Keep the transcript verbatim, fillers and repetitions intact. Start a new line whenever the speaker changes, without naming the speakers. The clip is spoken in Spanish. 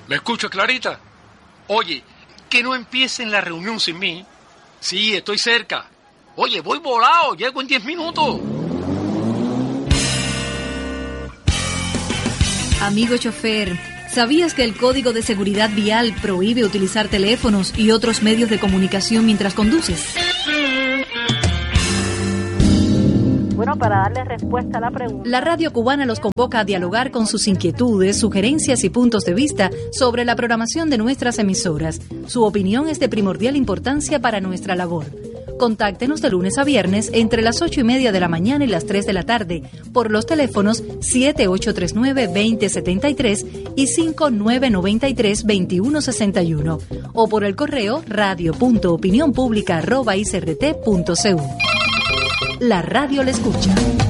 ¿Me escuchas, Clarita? Oye, que no empiecen la reunión sin mí. Sí, estoy cerca. Oye, voy volado, llego en diez minutos.
Amigo chofer, ¿sabías que el Código de Seguridad Vial prohíbe utilizar teléfonos y otros medios de comunicación mientras conduces?
Bueno, para darle respuesta a la pregunta...
La Radio Cubana los convoca a dialogar con sus inquietudes, sugerencias y puntos de vista sobre la programación de nuestras emisoras. Su opinión es de primordial importancia para nuestra labor. Contáctenos de lunes a viernes entre las ocho y media de la mañana y las tres de la tarde por los teléfonos siete ocho tres nueve, dos cero siete tres y cinco nueve nueve tres, dos uno seis uno o por el correo radio punto opinión pública arroba i c r t punto c u. La radio le escucha.